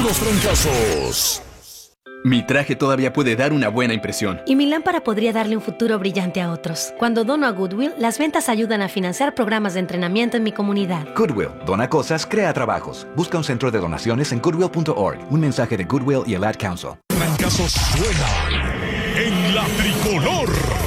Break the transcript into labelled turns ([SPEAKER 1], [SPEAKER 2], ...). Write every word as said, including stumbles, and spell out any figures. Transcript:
[SPEAKER 1] los trancazos.
[SPEAKER 2] Mi traje todavía puede dar una buena impresión.
[SPEAKER 3] Y mi lámpara podría darle un futuro brillante a otros. Cuando dono a Goodwill, las ventas ayudan a financiar programas de entrenamiento en mi comunidad.
[SPEAKER 4] Goodwill, dona cosas, crea trabajos. Busca un centro de donaciones en goodwill punto org. Un mensaje de Goodwill y el Ad Council.
[SPEAKER 1] Trancazos suenan en la tricolor.